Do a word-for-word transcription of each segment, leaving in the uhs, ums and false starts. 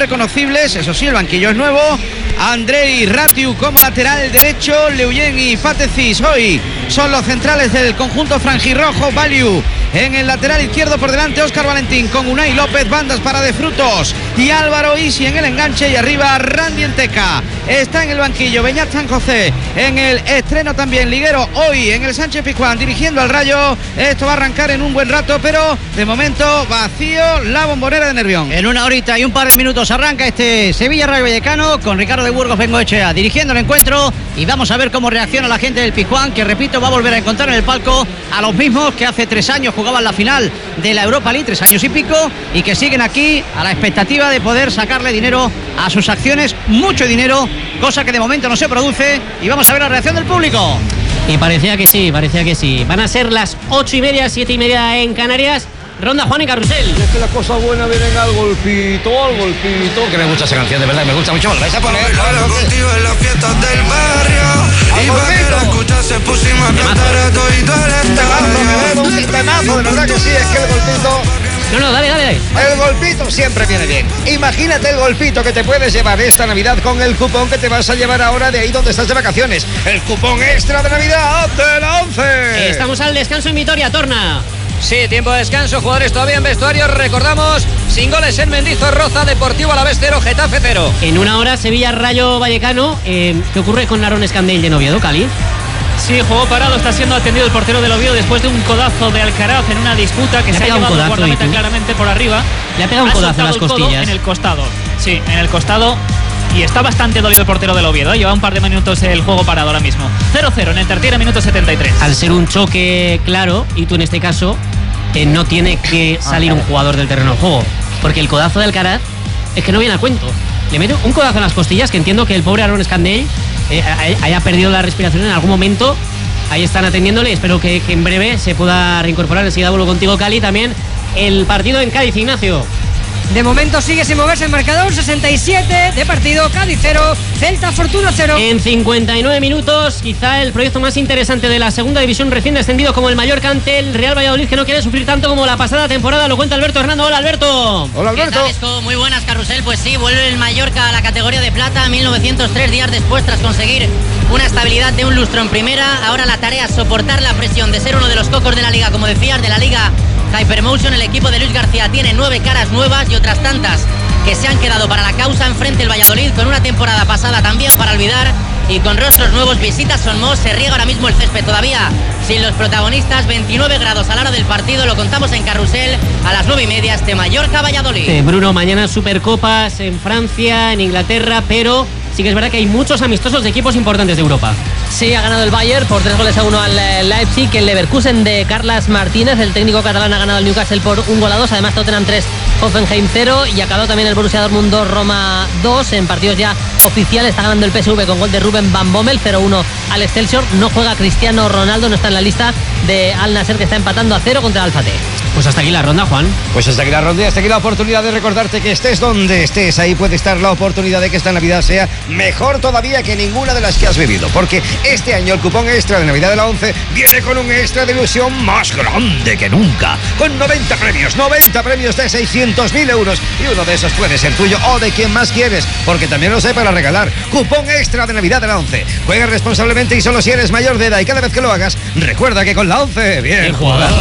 reconocibles, eso sí, el banquillo es nuevo. Andrei Ratiu como lateral derecho, Leuyen y Fatecis hoy son los centrales del conjunto franjirrojo. Valiu en el lateral izquierdo, por delante Óscar Valentín con Unai López, bandas para De Frutos y Álvaro Isi en el enganche, y arriba Randy Enteca. Está en el banquillo Beñat San José, en el estreno también liguero hoy en el Sánchez Pizjuán, dirigiendo al Rayo. Esto va a arrancar en un buen rato, pero de momento vacío la Bombonera de Nervión. En una horita y un par de minutos arranca este Sevilla Rayo Vallecano con Ricardo de Burgos Bengoechea dirigiendo el encuentro, y vamos a ver cómo reacciona la gente del Pizjuán, que repito, va a volver a encontrar en el palco a los mismos que hace tres años jugaban la final de la Europa League, tres años y pico, y que siguen aquí a la expectativa de poder sacarle dinero a sus acciones, mucho dinero, cosa que de momento no se produce, y vamos a ver la reacción del público. Y parecía que sí, parecía que sí. Van a ser las ocho y media, siete y media en Canarias. Ronda Juan y Carrusel. Y es que la cosa buena viene al golpito, al golpito. Que me gusta esa canción, de verdad, me gusta mucho. ¿Me lo vais a poner? Claro, contigo en las fiestas del barrio. Y para que la escuchas se pusimos a cantar a todo y todo el estadio. Un temazo, de verdad que sí, es que el golpito... No, no, dale, dale, dale. El golpito siempre viene bien. Imagínate el golpito que te puedes llevar esta Navidad con el cupón que te vas a llevar ahora de ahí donde estás de vacaciones. El cupón extra de Navidad de la ONCE. Estamos al descanso en Vitoria, Torna. Sí, tiempo de descanso, jugadores todavía en vestuario, recordamos, sin goles en Mendizorroza, Deportivo Alavés cero, Getafe cero. En una hora, Sevilla Rayo Vallecano. Eh, ¿Qué ocurre con Aaron Escandell de Oviedo, Cali? Sí, juego parado, está siendo atendido el portero del Oviedo después de un codazo de Alcaraz en una disputa que se ha llevado el guardameta claramente por arriba. Le ha pegado un codazo en las costillas. En el costado, sí, en el costado. Y está bastante dolido el portero del Oviedo, ¿eh? Lleva un par de minutos el juego parado ahora mismo. cero cero en el tercero, minuto setenta y tres. Al ser un choque claro, y tú en este caso, eh, no tiene que salir un jugador del terreno de juego. Porque el codazo de Alcaraz es que no viene a cuento. Le mete un codazo en las costillas, que entiendo que el pobre Aaron Escandell eh, haya perdido la respiración en algún momento. Ahí están atendiéndole, espero que, que en breve se pueda reincorporar. Enseguida vuelvo contigo, Cali. También el partido en Cádiz, Ignacio. De momento sigue sin moverse el marcador, sesenta y siete de partido, Cádiz cero, Celta Fortuna cero. En cincuenta y nueve minutos, quizá el proyecto más interesante de la segunda división recién descendido como el Mallorca ante el Real Valladolid, que no quiere sufrir tanto como la pasada temporada. Lo cuenta Alberto Hernando. Hola, Alberto. Hola, Alberto. ¿Qué tal, muy buenas, Carrusel. Pues sí, vuelve el Mallorca a la categoría de plata mil novecientos tres días después, tras conseguir una estabilidad de un lustro en primera. Ahora la tarea es soportar la presión de ser uno de los cocos de la liga, como decías, de la liga Hypermotion. El equipo de Luis García tiene nueve caras nuevas y otras tantas que se han quedado para la causa. Enfrente el Valladolid, con una temporada pasada también para olvidar y con rostros nuevos. Visitas Sonmos, se riega ahora mismo el césped todavía sin los protagonistas. Veintinueve grados a la hora del partido, lo contamos en Carrusel a las nueve y media, este Mallorca-Valladolid. Eh, Bruno, mañana Supercopas en Francia, en Inglaterra, pero sí que es verdad que hay muchos amistosos de equipos importantes de Europa. Sí, ha ganado el Bayern por tres goles a uno al Leipzig. El Leverkusen de Carles Martínez, el técnico catalán, ha ganado al Newcastle por un gol a dos. Además, Tottenham tres, Hoffenheim cero. Y ha acabado también el Borussia Dortmund dos, Roma dos. En partidos ya oficiales está ganando el P S V con gol de Ruben Van Bommel, cero uno al Excelsior. No juega Cristiano Ronaldo, no está en la lista de Al Nassr, que está empatando a cero contra el Al-Fateh. Pues hasta aquí la ronda, Juan. Pues hasta aquí la ronda y hasta aquí la oportunidad de recordarte que estés donde estés. Ahí puede estar la oportunidad de que esta Navidad sea mejor todavía que ninguna de las que has vivido. Porque este año el cupón extra de Navidad de la ONCE viene con un extra de ilusión más grande que nunca. Con noventa premios, noventa premios de seiscientos mil euros. Y uno de esos puede ser tuyo o de quien más quieres. Porque también los hay para regalar. Cupón extra de Navidad de la ONCE. Juega responsablemente y solo si eres mayor de edad. Y cada vez que lo hagas, recuerda que con la ONCE, bien jugado.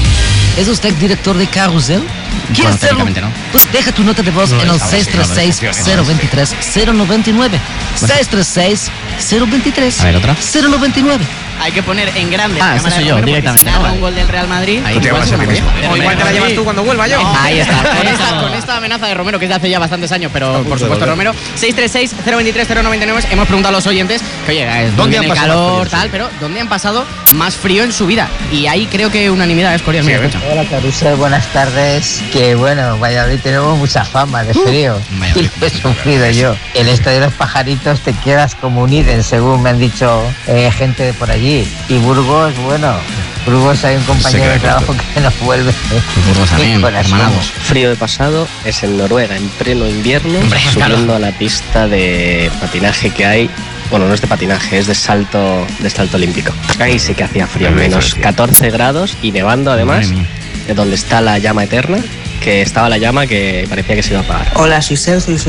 ¿Es usted director de Carrusel? ¿Quieres hacerlo? No. Pues deja tu nota de voz no, en el seis tres seis, cero dos tres, cero nueve nueve. seis tres seis, cero dos tres, cero nueve nueve. Hay que poner en grande. Ah, eso soy yo, directamente. Si narra un gol del Real Madrid, ahí te vas a ver mismo. O igual te la llevas tú cuando vuelva yo. No, ahí está. Con esta, con esta amenaza de Romero, que es de hace ya bastantes años, pero por supuesto Romero. seis tres seis, cero dos tres, cero nueve nueve. Hemos preguntado a los oyentes que, oye, ¿dónde han pasado calor, tal, pero ¿dónde han pasado más frío en su vida? Y ahí creo que unanimidad es Corea. Mira, escucha. Hola, Carrusel, buenas tardes. Que bueno, Valladolid tenemos mucha fama de frío. Uh, y lo he sufrido yo. El estadio de los pajaritos te quedas como un Iden, según me han dicho eh, gente de por allí. Y Burgos, bueno, Burgos hay un compañero de trabajo corto. Que nos vuelve. Burgos también, hermanados. Frío de pasado es en Noruega, en pleno invierno, Hombre, subiendo claro. a la pista de patinaje que hay. Bueno, no es de patinaje, es de salto, de salto olímpico. Ahí sí que hacía frío, menos catorce grados y nevando además, de donde está la llama eterna, que estaba la llama que parecía que se iba a apagar. Hola, soy Sergio.